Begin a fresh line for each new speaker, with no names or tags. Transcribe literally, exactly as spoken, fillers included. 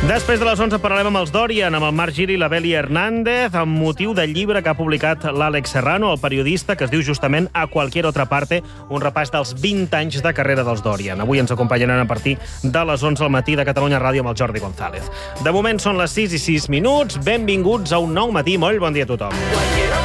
Després de les onze parlarem amb els Dorian, amb el Marc Giri i la Beli Hernández, amb motiu del llibre que ha publicat l'Àlex Serrano, el periodista, que es diu justament A Cualquier Otra Parte, un repàs dels vint anys de carrera dels Dorian. Avui ens acompanyaran a partir de les onze al matí de Catalunya Ràdio amb el Jordi González. De moment són les sis i sis minuts. Benvinguts a un nou matí. Molt bon dia a tothom.